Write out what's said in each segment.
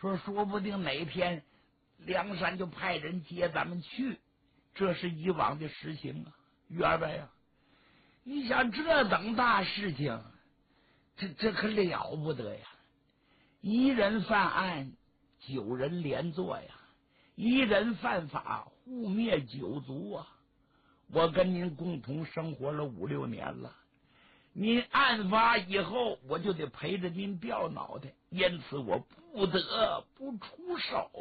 说不定哪天梁山就派人接咱们去，这是以往的实情啊。员外呀，你想这等大事情，这可了不得呀！一人犯案，9人连坐呀；一人犯法，互灭9族啊！我跟您共同生活了5、6年了，您案发以后，我就得陪着您掉脑袋，因此我不得不出手。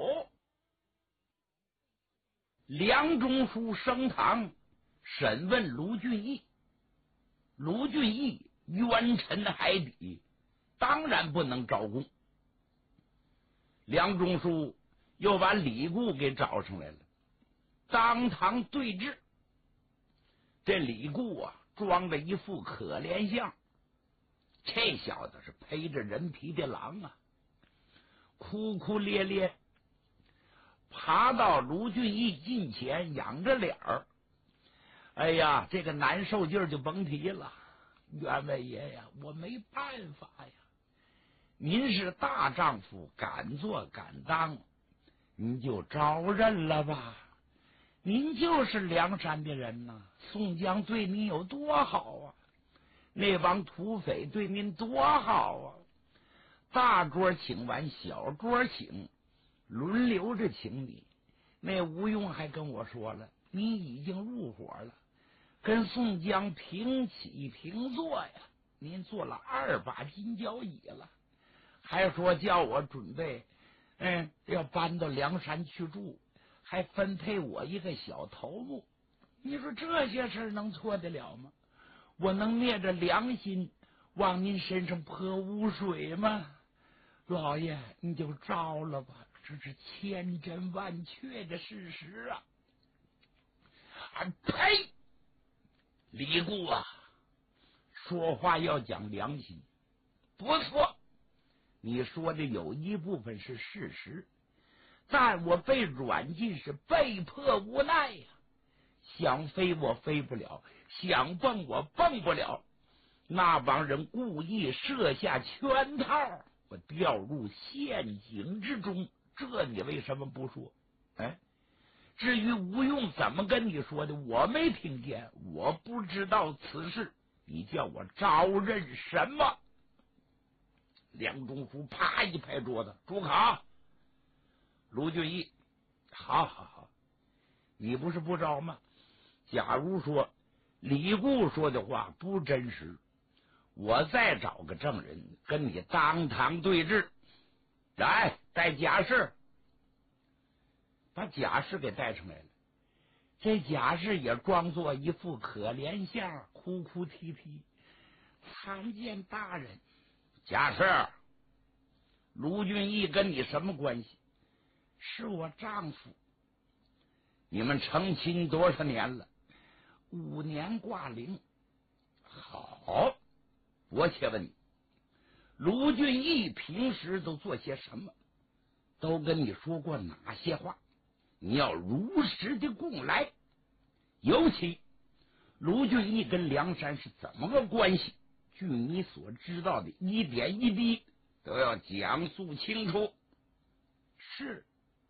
梁中书升堂审问卢俊义，卢俊义冤沉海底，当然不能招供。梁中书又把李固给找上来了，当堂对质。这李固啊，装的一副可怜相，这小子是披着人皮的狼啊，哭哭咧咧爬到卢俊义近前，仰着脸儿。哎呀，这个难受劲儿就甭提了。员外爷呀，我没办法呀，您是大丈夫，敢做敢当，您就招认了吧。您就是梁山的人呐，宋江对您有多好啊，那帮土匪对您多好啊，大桌请完，小桌请，轮流着请你。那吴用还跟我说了，你已经入伙了，跟宋江平起平坐呀，您做了2把金交椅了，还说叫我准备要搬到梁山去住，还分配我一个小头目。你说这些事能错得了吗？我能灭着良心往您身上泼污水吗？老爷，你就招了吧，这是千真万确的事实啊！呸！李固啊，说话要讲良心。不错，你说的有一部分是事实，但我被软禁是被迫无奈呀。想飞我飞不了，想蹦我蹦不了，那帮人故意设下圈套，我掉入陷阱之中，这你为什么不说？至于吴用怎么跟你说的，我没听见，我不知道此事，你叫我招认什么？梁中书啪一拍桌子，住口！卢俊义，好，你不是不招吗？假如说李固说的话不真实，我再找个证人跟你当堂对质。来，带贾氏。把贾氏给带上来了。这贾氏也装作一副可怜相，哭哭啼啼。参见大人。贾氏，卢俊义跟你什么关系？是我丈夫。你们成亲多少年了？5年挂零。好，我且问你，卢俊义平时都做些什么？都跟你说过哪些话？你要如实的供来。尤其卢俊义跟梁山是怎么个关系？据你所知道的一点一滴都要讲述清楚。是，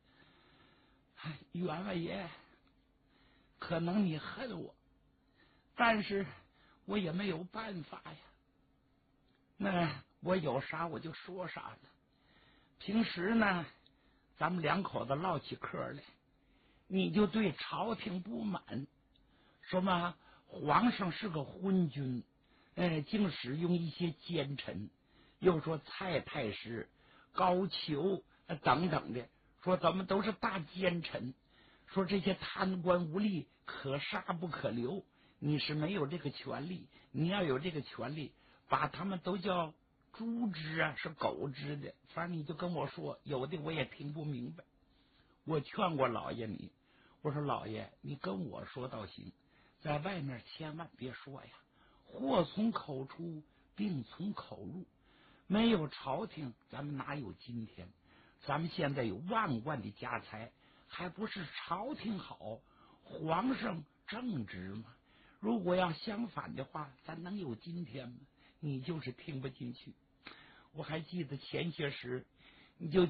员外爷，可能你恨我，但是我也没有办法呀。那我有啥我就说啥了。平时呢，咱们2口子唠起嗑来，你就对朝廷不满，说嘛皇上是个昏君，竟使用一些奸臣，又说蔡太师、高俅等等的，说咱们都是大奸臣，说这些贪官污吏可杀不可留，你是没有这个权利，你要有这个权利，把他们都叫猪之啊，是狗之的，反正你就跟我说，有的我也听不明白。我劝过老爷你，我说老爷，你跟我说倒行，在外面千万别说呀，祸从口出，病从口入，没有朝廷，咱们哪有今天？咱们现在有万贯的家财，还不是朝廷好，皇上正直吗？如果要相反的话，咱能有今天吗？你就是听不进去。我还记得前些时，你就